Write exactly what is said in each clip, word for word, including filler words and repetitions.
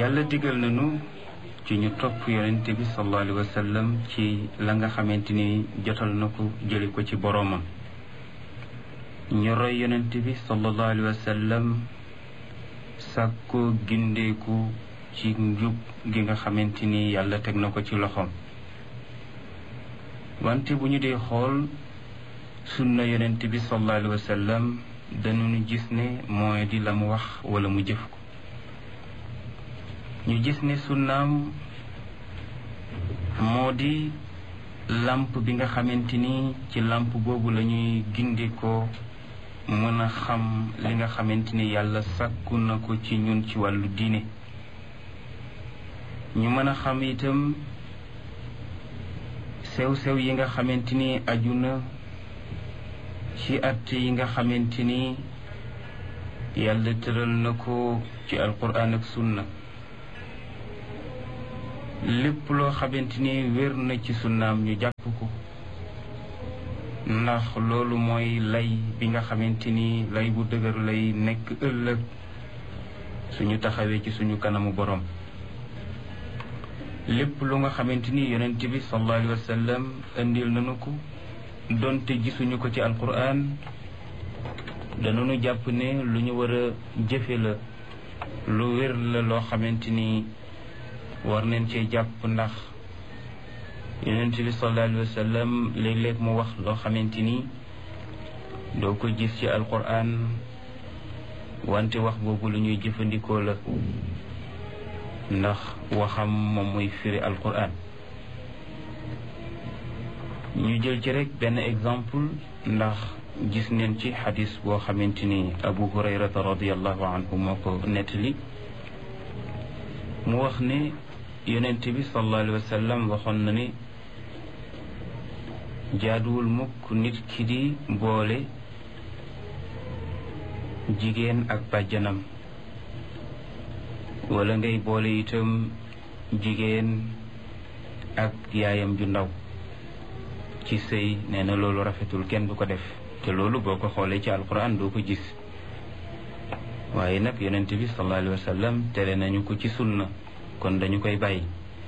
yàlla digal nañu ci ñu topp yonente bi sallallahu alayhi wa sallam ci la nga xamante ni jotal na ko jëli ko ci boroomam ñu roy yonente bi sallallahu alayhi wa sallam sàkkoo gindeeku ci njub gi nga xamante ni yàlla teg na ko ci loxoom wante bu ñu dee xool sunna yonent bi sallallahu alayhi wa sallam dañu gis ne mooy di la mu wax wala mu jëf ko ñu gis ne sunnaam moo di làmp bi nga xamante ni ci làmp boobu la ñuy gindikoo mën a xam li nga xamante ni yàlla sàkku na ko ci ñun ci wàllu diine ñu mën a xam itam sew-sew yi nga xamante ni aju na ci at yi nga xamante ni yàlla tëral na ko ci alquran ak sunna lépp loo xamante ni wér na ci sunnaam ñu jàpp ko ndax loolu mooy lay bi nga xamante ni lay bu dëgër lay nekk ëllëg suñu taxawee ci suñu kanamu borom lépp lu nga xamante ni yonent bi sallallahu alayhi wa sallam indil nañu ko donte gisuñu ko ci alquran danañu jàpp ne lu ñu war a jëfe la lu wér la loo xamante ni war nañ cee jàpp ndax yonent bi sallallahu alayhi wa sallam léeg-léeg mu wax loo xamante ni doo ko gis ci alquran wante wax boobu lu ñuy jëfandikoo la ndax waxam moom muy firi alquran ñu jël ci rek benn exemple ndax gis neen ci xadis boo xamante ni abu hurayrata radiallahu anhu moo ko nettali mu wax ne yonent bi sallallahu alayhi wa sallam waxoon na ne jaaduwul mukk nit ki di boole jigéen ak bàjjanam wala ngay boole itam jigéen ak yaayam ju ndaw ci sëy nee na loolu rafetul kenn du ko def te loolu boo ko xoolee ci alquran doo ko gis waaye nag yonent bi sallallahu alayhi wa sallam tere nañu ko ci sunna kon dañu koy bàyyi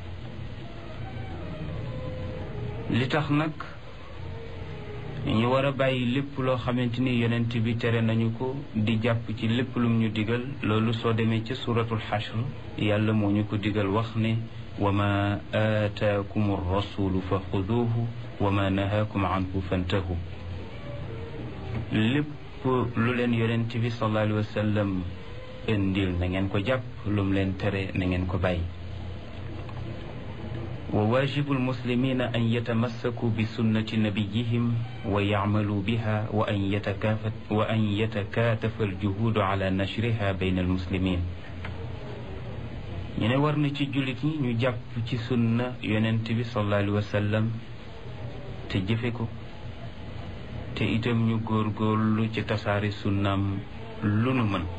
li tax nag ñu war a bàyyi lépp loo xamante ni yonent bi tere nañu ko di jàpp ci lépp lum ñu digal loolu soo demee ci suratul xashr yàlla moo ñu ko digal wax ne wa ma aataakum rasulu fa xuduuhu wa ma nahaakum anhu fantahu lépp lu leen yonent bi sallallahu alayhi wa sallam indil na ngeen ko jàpp lum leen tere na ngeen ko bàyyi wa waajibu almuslimina an yatamassaku bi sunnati nabiyihim wa yacmaluu biha wa an yatakaafat wa an yatakaatafa aljuhuudu ala nashriha bayna almuslimin ñu ne war na ci jullit ñi ñu jàpp ci sunna yonent bi sallallahu alayhi wa sallam te jëfe ko te itam ñu góorgóorlu ci tasaari sunnaam lu nu mën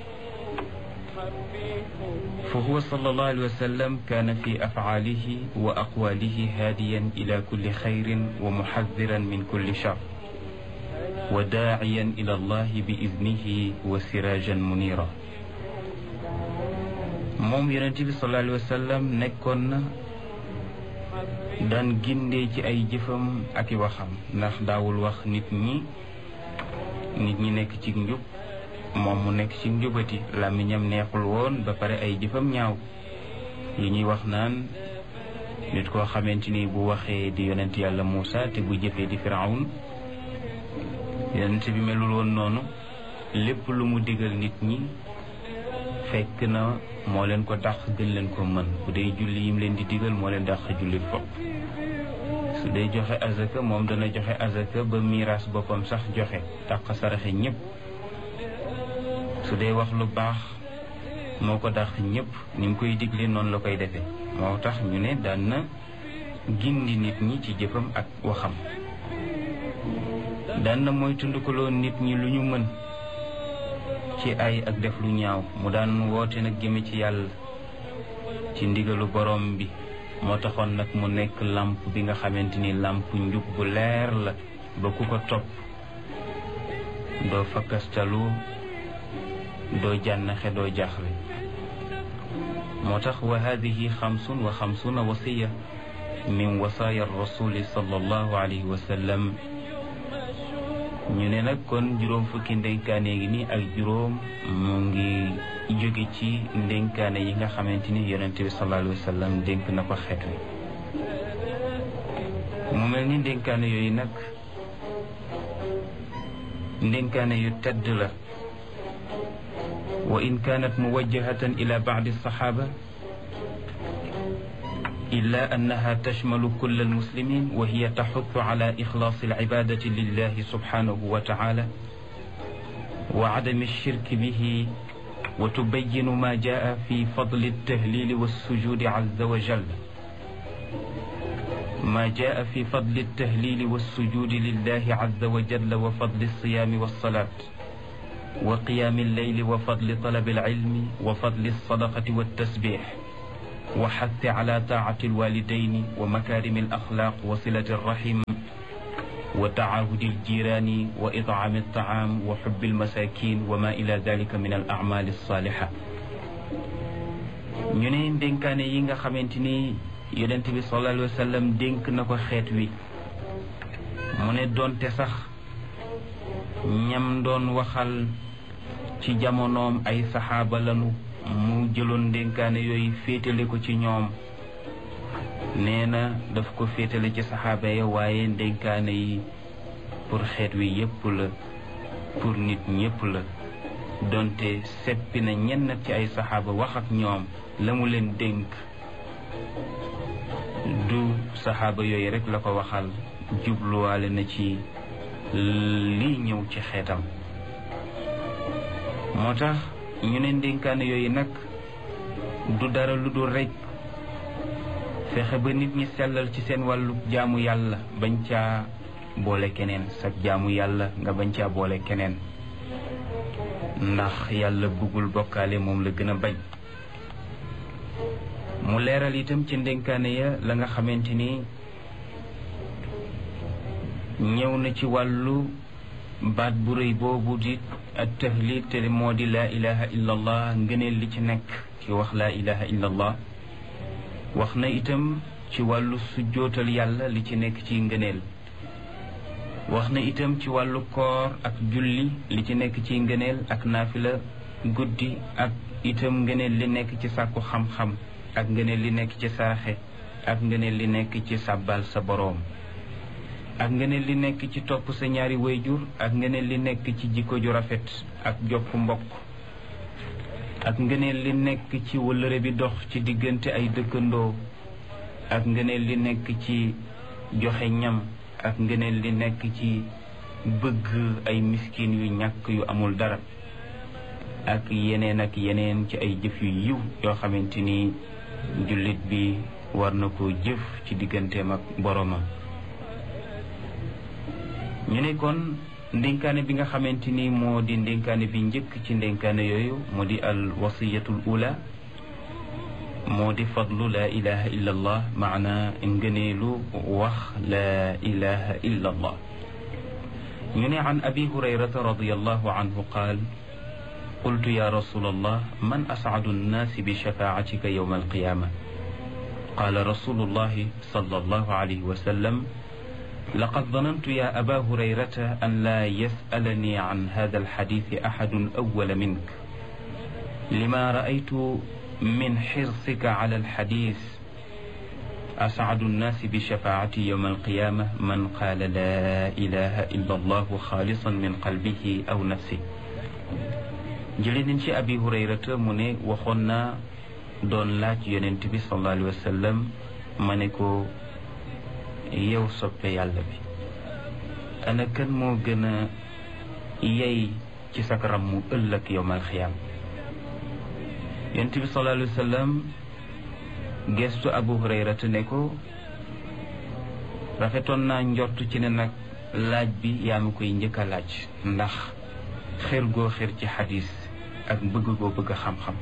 fa huwa sallallahu alayhi wa sallam kaana fi afcaalihi wa aqwaalihi haadiyan ila kulli xayrin wa muxadiran min kulli shar wa daaciyan ila allahi bi idnihi wa siraajan munira moom yonent bi sallallahu alayhi wa sallam nekkoon na daan gindee ci ay jëfam ak i waxam ndax daawul wax nit ñi nit ñi nekk ci njub moom mu nekk ci njubati làmmiñam neexul woon ba pare ay jëfam ñaaw li ñuy wax naan nit koo xamante ni bu waxee di yonent yàlla Muusa te bu jëfee di Firawun yonent bi melul woon noonu lépp lu mu digal nit ñi fekk na moo leen ko dàq gën leen ko mën bu dee julli yim leen di digal moo leen dàq julli fopp su dee joxe azaka moom dana joxe azaka ba miiras boppam sax joxe dàq saraxe ñépp su dee wax lu baax moo ko dàq ñépp ni mu koy digle noonu la koy defee moo tax ñu ne daan na gindi nit ñi ci jëfam ak waxam daan na mooy tundukaloo nit ñi lu ñu mën ci ay ak def lu ñaaw mu daan woote nag jëme ci yàlla ci ndigalu borom bi moo taxoon nag mu nekk làmp bi nga xamante ni làmp njub bu leer la ba ku ko topp doo fakkastalu doo jànnaxe doo jaaxle moo tax wa hadihi xamsun wa xamsuna wasiya min wasaaya rasuli sallallahu alayhi wa sallam ñu ne nag kon juróom fukki ndénkaane gi ni ak juróom mu ngi jóge ci ndénkaane yi nga xamante ni yonent bi sallallahu alayhi wa sallam dénk na ko xeet wi mu mel ni ndénkaane yooyu nag ndénkaane yu tedd la wa in kaanat muwajjahatan ila ba'di saxaaba إلا أنها تشمل كل المسلمين وهي تحث على إخلاص العبادة لله سبحانه وتعالى وعدم الشرك به وتبين ما جاء في فضل التهليل والسجود عز وجل ما جاء في فضل التهليل والسجود لله عز وجل وفضل الصيام والصلاة وقيام الليل وفضل طلب العلم وفضل الصدقة والتسبيح وحث على طاعة الوالدين ومكارم الأخلاق وصلة الرحم وتعاهد الجيران وإطعام الطعام وحب المساكين وما إلى ذلك من الأعمال الصالحة ñu ne dénkaane yi nga xamante ni yonent bi sallallahu alayhi wa sallam dénk na ko xeet wi mu ne doonte sax ñam doon waxal ci jamonoom ay saxaaba lanu mu jëloon ndénkaane yooyu féetale ko ci ñoom nee na daf ko féetale ci saxaaba ya waaye ndénkaane yi pour xeet wi yépp la pour nit ñépp la donte seppi na ñenn ci ay saxaaba wax ak ñoom la mu leen dénk du saxaaba yooyu rek la ko waxal jubluwaale na ci lii ñëw ci xeetam moo tax ñu ne ndénkaane yooyu nag du dara lu dul rekk fexe ba nit ñi sellal ci seen wàllu jaamu yàlla bañ caa boole keneen sag jaamu yàlla nga bañ caa boole keneen ndax yàlla bëggul bokkaale moom la gën a bañ mu leeral itam ci ndénkaane ya la nga xamante ni ñëw na ci wàllu baat bu rëy boobu di at tahlil te moo di laa ilaha illa allah ngëneel li ci nekk ci wax laa ilaha illa allah wax na itam ci wàllu sujjootal yàlla li ci nekk ci ngëneel wax na itam ci wàllu koor ak julli li ci nekk ci ngëneel ak naafila guddi ak itam ngëneel li nekk ci sàkku xam-xam ak ngëneel li nekk ci saraxe ak ngëneel li nekk ci sàbbal sa boroom ak ngëneel li nekk ci topp sa ñaari wayjur ak ngëneel li nekk ci jikko ju rafet ak jokk mbokk ak ngëneel li nekk ci wëllëre bi dox ci diggante ay dëkkandoo ak ngëneel li nekk ci joxe ñam ak ngëneel li nekk ci bëgg ay miskin yu ñàkk yu amul dara ak yeneen ak yeneen ci ay jëf yu yiw yoo xamante ni jullit bi war na ko jëf ci digganteem ak boroomam ñu ne kon ndénkaane bi nga xamante ni moo di ndénkaane bi njëkk ci ndénkaane yooyu moo di al wasiyatul ula moo di fadlu laa ilaha illa allah maana ngëneelu wax laa ilaha illa allah ñu ne an abi hurayrata radiallahu anhu qaal qultu ya rasul allah man ascadu nnaasi bi shafaatika yowma alqiyama qaala rasulullahi sallallahu alayhi wa sallam لقد ظننت يا أبا هريرة أن لا يسألني عن هذا الحديث أحد أول منك لما رأيت من حرصك على الحديث أسعد الناس بشفاعتي يوم القيامة من قال لا إله إلا الله خالصا من قلبه أو نفسه جلين شي أبي هريرة مني وخنا دون لاج ينتبه صلى الله عليه وسلم منكو yow soppe yàlla bi ana kan moo gën a yey ci sakaram mu ëllëg yowmal xiyaam yonent bi sallallahu alayhi wa sallam gestu abu hurayrata ne ko rafetoon naa njort ci ne nag laaj bi yaa ma koy njëkk a laaj ndax xër goo xër ci xadis ak bëgg goo bëgg xam-xam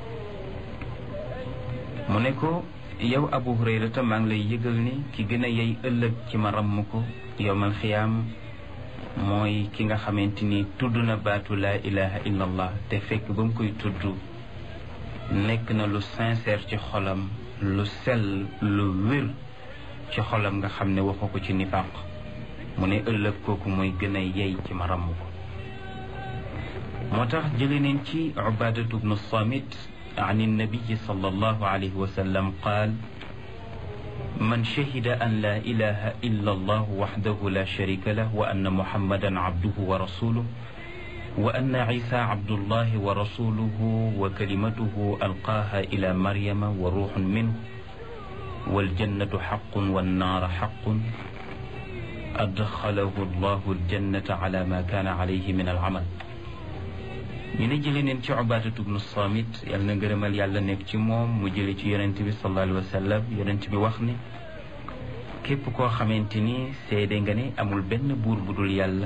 mu ne ko yow abu hurayrata maa ngi lay yëgal ni ki gën a yey ëllëg ci ma ramm ko yowmal xiyaam mooy ki nga xamante ni tudd na baatu laa ilaha illa allah te fekk ba mu koy tudd nekk na lu sincère ci xolam lu sell lu wér ci xolam nga xam ne waxu ko ci nifaq mu ne ëllëg kooku mooy gën a yey ci ma ràmm ko moo tax jële neen ci Ubaadatu bnu Saamit an innabiyi sallallahu alayhi wa sallam qaal man shahida an la ilaha illa allah waxdahu la sharika lah wa anna muhammadan abduhu wa rasuluhu wa anna isa abdullahi wa rasuluhu wa kalimatuhu alqaaha ila maryama wa ruuxun minhu waljannatu xaqun wannaaru xaqun adxalahu allahu aljannata ala ma kaana alayhi min alamal ñu ne jële neen ci Ubaadatu bnu Saamit yàlla na ngërëmal yàlla nekk ci moom mu jële ci yonent bi sallallahu alayhi wa sallam yonent bi wax ne képp koo xamante ni seede nga ne amul benn buur bu dul yàlla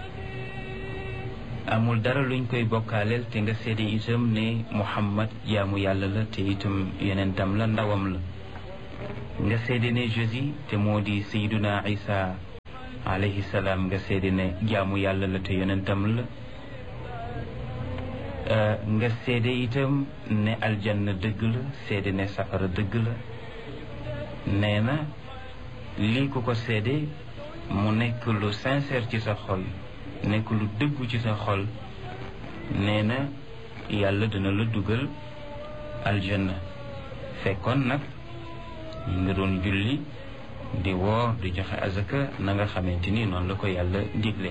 amul dara luñ koy bokkaaleel te nga seede itam ne Muhammad jaamu yàlla la te itam yonentam la ndawam la nga seede ne Jésus te moo di Sayyiduna Isa alayhi salaam nga seede ne jaamu yàlla la te yonentam la nga seede itam ne aljanna dëgg la seede ne safara dëgg la nee na lii ku ko seede mu nekk lu sincère ci sa xol nekk lu dëggu ci sa xol nee na yàlla dina la dugal aljanna fekkoon nag ñi nga doon julli di woor di joxe azaka na nga xamante ni noonu la ko yàlla digle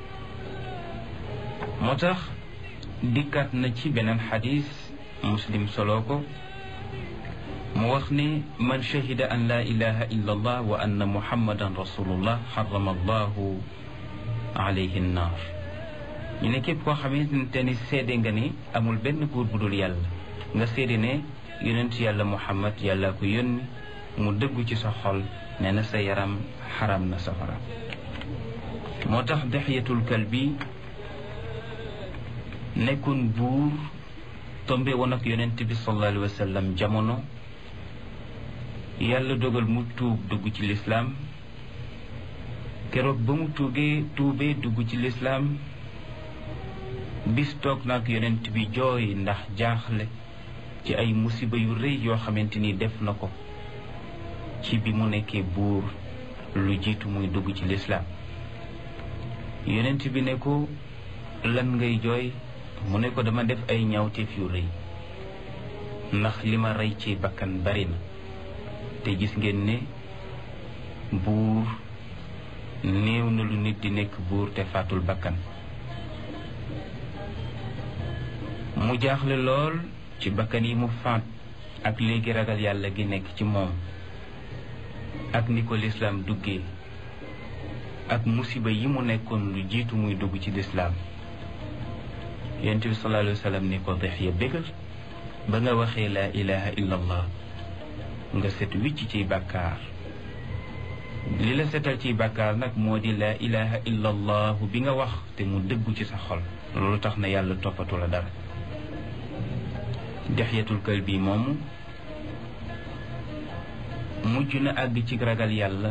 moo tax dikkaat na ci beneen xadis muslim solo ko mu wax ne man shahida an la ilaha illa allah wa anna muhammadan rasulullah xarama allahu alayhi nnaar ñu ne képp koo xamante ni seede nga ne amul benn buur bu dul yàlla nga seede ne yonent yàlla muhammad yàlla ko yónni mu dëggu ci sa xol nee na sa yaram xaram na safara moo tax Dihyatul Kalbi nekkoon buur tombe woon ak yonent bi sallallahu alayhi wa sallam jamono yàlla dogal mu tuub dugg ci lislaam keroog ba mu tuugee tuubee dugg ci lislaam bis toog nag yonent bi jooy ndax jaaxle ci ay musiba yu rëy yoo xamante ni def na ko ci bi mu nekkee buur lu jiitu muy dugg ci lislaam yonent bi ne ko lan ngay jooy mu ne ko dama def ay ñaawteef yu rëy ndax li ma rey ci bakkan bari na te gis ngeen ne buur néew na lu nit di nekk buur te faatul bakkan mu jaaxle lool ci bakkan yi mu faat ak léegi ragal yàlla gi nekk ci moom ak ni ko lislaam duggee ak musiba yi mu nekkoon lu jiitu muy dugg ci lislaam yonent bi sallallahu alayhi wa sallam ni ko Dihya bégal ba nga waxee laa ilaha illa allah nga set wicc ciy bàkkaar li la setal ciy bàkkaar nag moo di laa ilaha illa allah bi nga wax te mu dëggu ci sa xol loolu tax na yàlla toppatu la dara Dihyatul Kalbi moomu mujj na àgg ci ragal yàlla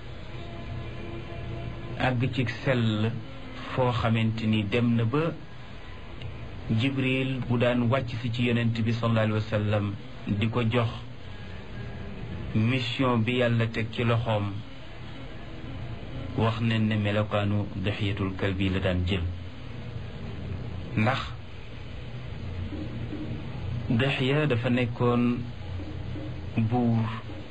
àgg ci sell foo xamante ni dem na ba Jibril bu daan wàcc si ci yonent bi sallallahu alayhi wa sallam di ko jox mission bi yàlla teg ci loxoom wax nañ ne melokaanu Dihyatul Kalbi la daan jël ndax Dihya dafa nekkoon buur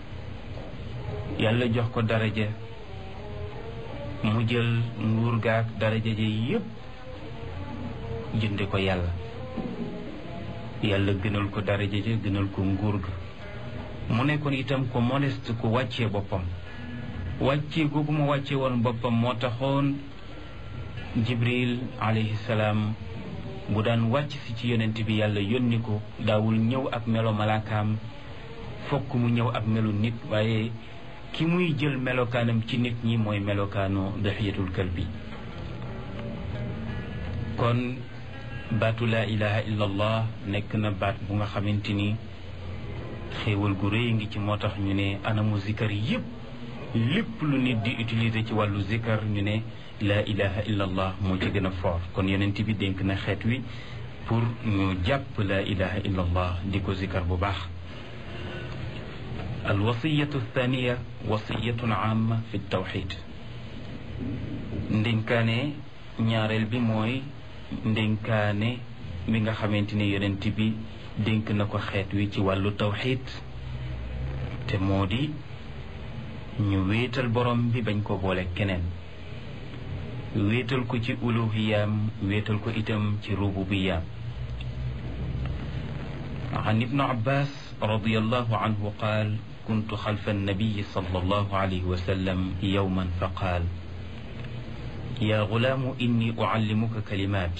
yàlla jox ko daraja mu jël nguur gaak daraja ji yépp jënde ko yàlla yàlla gënal ko daraja ja gënal ko nguur ga mu nekkoon itam ko modeste ku wàccee boppam wàccee googu mu wàccee woon boppam moo taxoon Jibril alayhi salaam bu daan wàcc si ci yonent bi yàlla yónni ko daawul ñëw ak melo malaakaam fokk mu ñëw ak melu nit waaye ki muy jël melokaanam ci nit ñi mooy melokaanu Dihyatul Kalbi kon baatu laa ilaha illa allah nekk na baat bu nga xamante ni xéewal gu rëy ngi ci moo tax ñu ne anamu zikar yépp lépp lu nit di utiliser ci wàllu zikar ñu ne laa ilaha illa allah moo ci gën a fort kon yonent bi dénk na xeet wi pour ñu jàpp la ilaha illa allah di ko zikar bu baax. alwasiyatu thaniya wasiyatun amma fi tawxid. ndénkaane ñaareel bi mooy ndénkaane bi nga xamante ne yonent bi dénk na ko xeet wi ci wàllu tawxid, te moo di ñu wéetal borom bi bañ ko boole keneen, wéetal ko ci uluhiyaam, wéetal ko itam ci rububiyaam. an ibnu abbas radiyallahu anhu qaal kuntu xalfa annabiyi sallallahu alayhi wa sallam yawman fa qaal yaa gulaamu inni uallimuka kalimaat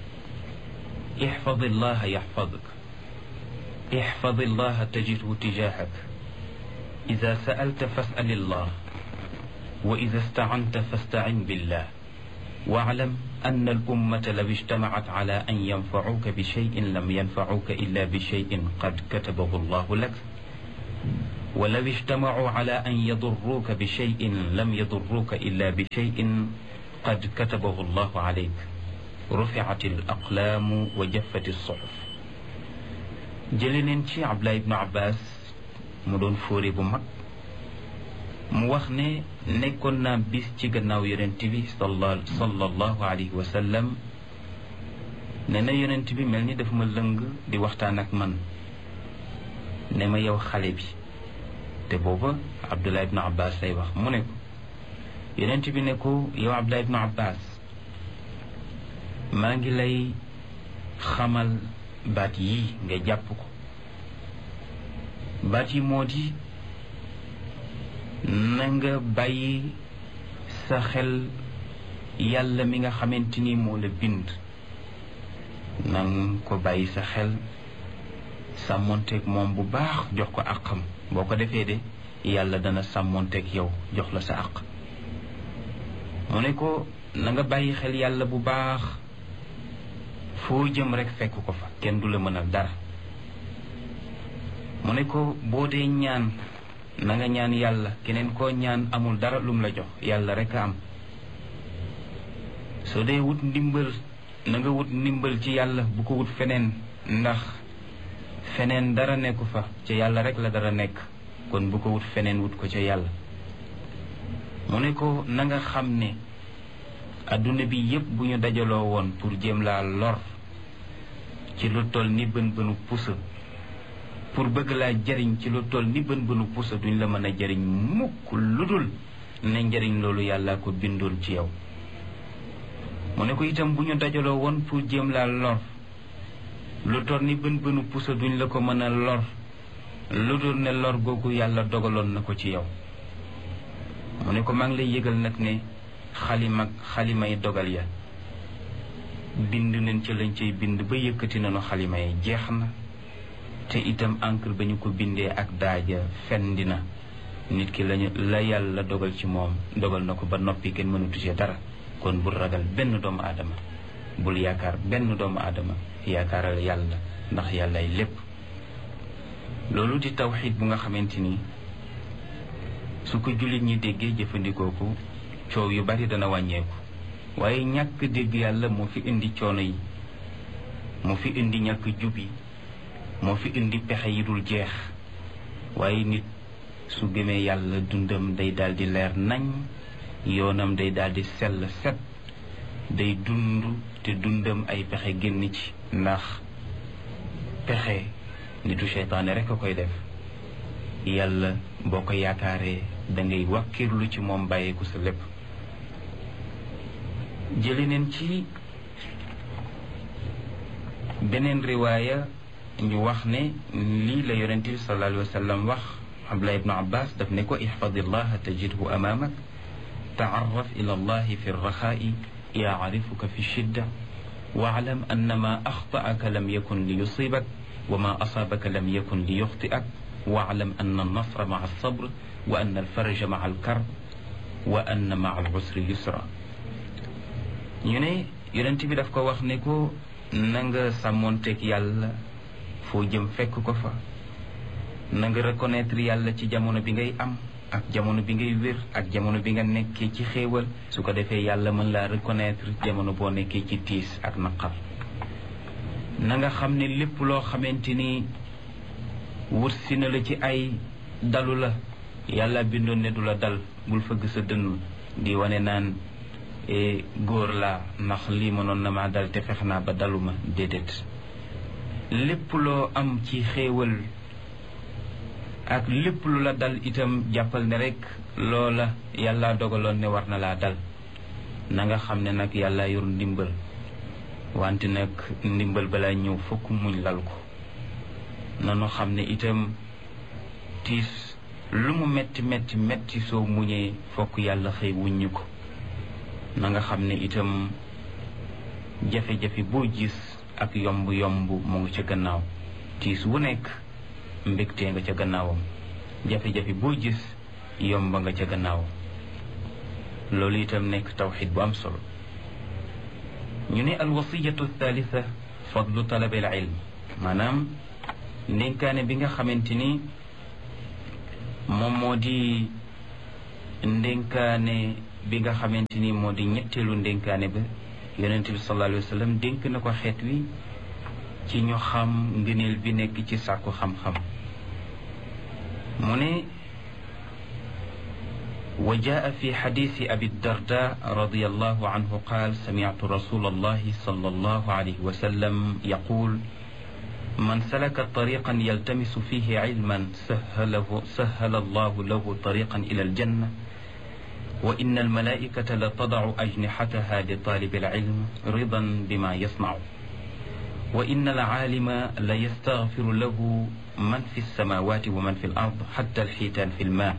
ixfad allaha yaxfaduk ixfad allaha tajidhu tijaahak ida sa'alta fas'al allah wa ida sta'anta fasta'in billah واعلم أن الأمة لو اجتمعت على أن ينفعوك بشيء لم ينفعوك إلا بشيء قد كتبه الله لك ولو اجتمعوا على أن يضروك بشيء لم يضروك إلا بشيء قد كتبه الله عليك رفعت الأقلام وجفت الصحف. jëlee nañ ci Abdullah ibn Abbas mu doon fóore bu mag mu wax ne nekkoon naa bis ci gannaaw yonent bi sallallahu alayhi wa sallam ne na yonent bi mel ni dafa ma lëng di waxtaan ak man ne ma yow xale bi, te booba Abdullah ibn Abbas lay wax. mu ne ko yonent bi ne ko yow Abdullah ibn Abbas, maa ngi lay xamal baat yi nga jàpp ko. baat yi moo di na nga bàyyi sa xel yàlla mi nga xamante ni moo la bind, na nga ko bàyyi sa xel sàmmonteeg moom bu baax, jox ko àqam. boo ko defee de yàlla dana sàmmonteeg yow jox la sa àq. mu ne ko na nga bàyyi xel yàlla bu baax, foo jëm rek fekk ko fa, kenn du la mënal dara. mu ne ko boo dee ñaan na nga ñaan yàlla, keneen koo ñaan amul dara lum la jox, yàlla rek a am. soo dee wut ndimbal na nga wut ndimbal ci yàlla, bu ko wut feneen, ndax feneen dara nekku fa, ca yàlla rek la dara nekk, kon bu ko wut feneen, wut ko ca yàlla. mu ne ko na nga xam ne adduna bi yépp bu ñu dajaloo woon pour jéem laa lor ci lu toll ni bën bënu pusa, pour bëgg laa jariñ ci lu toll ni bën bënu pusa, duñ la mën a jariñ mukk lu dul ne njariñ loolu yàlla ko bindoon ci yow. mu ne ko itam bu ñu dajaloo woon pour jéem laa lor lu toll ni bën bënu pusa, duñ la ko mën a lor lu dul ne lor googu yàlla dogaloon na ko ci yow. mu ne ko maa ngi lay yëgal nag ne xalima xalimay dogal ya bind nañ ca lañ cay bind ba yëkkati nañu xalima yi, jeex na. te itam encre ba ñu ko bindee ak daaja fendi na. nit ki lañu la yàlla dogal ci moom dogal na ko ba noppi, kenn mënatu ci dara. kon bul ragal benn doomu aadama, bul yaakaar benn doomu aadama, yaakaaral yàlla, ndax yàllay lépp. loolu di tawxiid bu nga xamante ni su ko jullit ñi déggee jëfandikoo ko, coow yu bari dana wàññeeku. waaye ñàkk dégg yàlla moo fi indi coono yi, moo fi indi ñàkk jub yi, moo fi indi pexe yi dul jeex. waaye nit su gëmee yàlla, dundam day daldi leer nañ, yoonam day daldi sell set, day dund te dundam ay pexe génn ci. ndax pexe nitu seytaane rekk a koy def. yàlla boo ko yaakaaree dangay wàkkirlu ci moom, bàyyeeku sa lépp. jëli neen ci beneen riwaaya ñu wax ne lii la yonent bi sallallahu alayhi wa sallam wax. Abdullah ibn Abbas daf ne ko ihfadillaha tajidhu amaamak, taarraf ila allahi fi rraxaa'i yaarifuka fi shidda, waalam anna ma axtaaka lam yakun li yusibak wa ma asaabaka lam yakun li yuxtiak, waalam anna annasra maa alsabr wa anna alfaraja maa alkarb wa anna maa alusri yusra. ñu ne yonent bi daf ko wax ne ko na nga sàmmoonteeg yàlla, foo jëm fekk ko fa. na nga reconnaître yàlla ci jamono bi ngay am ak jamono bi ngay wér ak jamono bi nga nekkee ci xéewal, su ko defee yàlla mën laa reconnaître jamono boo nekkee ci tiis ak naqar. na nga xam ne lépp loo xamante ni wut si na la ci ay dalu la yàlla bindoon ne du la dal. bul fëgg sa dënn di wane naan góor laa ndax lii mënoon na maa dal te fex naa ba daluma déedéet. lépp loo am ci xéewal ak lépp lu la dal itam jàppal ne rekk loola yàlla dogaloon ne war na laa dal. na nga xam ne nag yàlla yor ndimbal wante nag ndimbal balaa ñëw fokk muñ lal ko. nanu xam ne itam tiis lu mu metti metti metti soo muñee fokk yàlla xëy wuññi ko. na nga xam ne itam jafe-jafe boo gis ak yomb yomb mu ngi ca gannaaw. tiis wu nekk mbégtee nga ca gannaawam. jafe-jafe boo gis yomb nga ca gannaawam. loolu itam nekk tawxid bu am solo. ñu ne alwasiyatu thalitha fadlu talabi al ilm maanaam ndénkaane bi nga xamante ni moom moo di ndénkaane bi nga xamante ni moo di ñetteelu ndénkaane ba yonent bi sallallahu alayhi wa sallam dénk na ko xeet wi ci ñu xam ngëneel bi nekk ci sàkku xam-xam. mu ne wa jaa fi xadiisi abi darda radiyallahu anhu qaal sami'tu rasulallahi sallallahu alayhi wa sallam yaqul man salaka tariqan yaltamisu fihi ilman sahhalahu sahhala allahu lahu tariqan ila aljanna wa inna almalaikata la tada'u ajnihataha li talibi alilm ridan bima yasna'u wa inna alaalima la yastaghfiru lahu man fi alsamawati wa man fi alard hatta alxiitaan fi alma.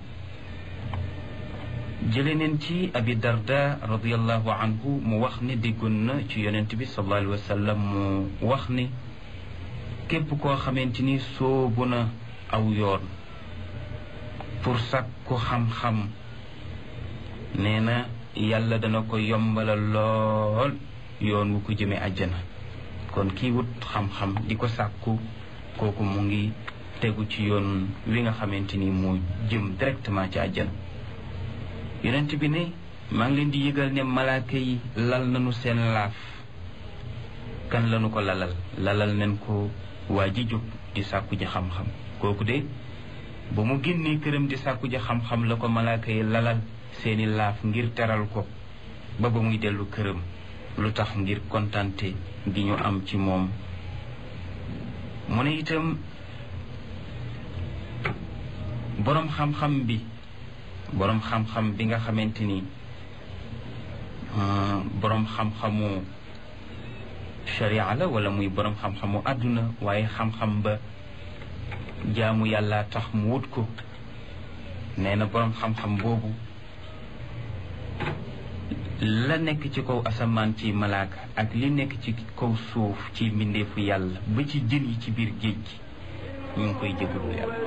jële neen ci abi darda radiallahu anhu mu wax ne déggoon na ci yonent bi sallallahu alayhi wa sallam mu wax ne képp koo xamante ni soobu na aw yoon pour sàkku xam-xam nee na yàlla dana ko yombalal lool yoon wu ko jëme àjjana. kon kii wut xam-xam di ko sàkku kooku mu ngi tegu ci yoon wi nga xamante ni moo jëm directement ci àjjana. yonent bi ne maa ngi leen di yëgal ne malaaka yi lal nañu seen laaf. kan lañu ko lalal lalal nañ ko waa ji jóg di sàkku ji xam-xam. kooku de ba mu génnee këram di sàkku ji xam-xam la ko malaaka yi lalal seeni laaf ngir teral ko ba ba muy dellu këram. lu tax ngir kontante gi ñu am ci moom. mu ne itam boroom xam-xam bi boroom xam-xam bi nga xamante ni boroom xam-xamu sharia la wala muy boroom xam-xamu àdduna waaye xam-xam ba jaamu yàlla tax mu wut ko. nee na boroom xam-xam boobu la nekk ci kaw asamaan ci malaaka ak li nekk ci kaw suuf ci mbindeefu yàlla ba ci jën yi ci biir géej gi ñu ngi koy jégalu yàlla.